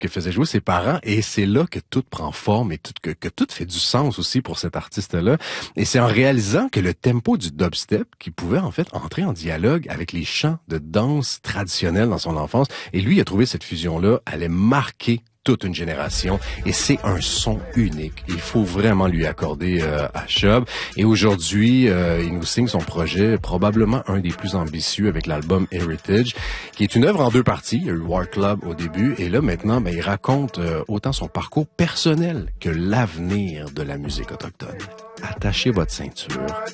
que faisaient jouer ses parents, et c'est là que tout prend forme et que tout fait du sens aussi pour cet artiste-là. Et c'est en réalisant que le tempo du dubstep qui pouvait en fait entrer en dialogue avec les chants de danse traditionnels dans son enfance. Et lui, il a trouvé cette fusion-là allait marquer toute une génération, et c'est un son unique. Il faut vraiment lui accorder à Chubb. Et aujourd'hui, il nous signe son projet, probablement un des plus ambitieux, avec l'album Heritage, qui est une œuvre en deux parties. Il y a eu War Club au début, et là maintenant, il raconte autant son parcours personnel que l'avenir de la musique autochtone. Attachez votre ceinture.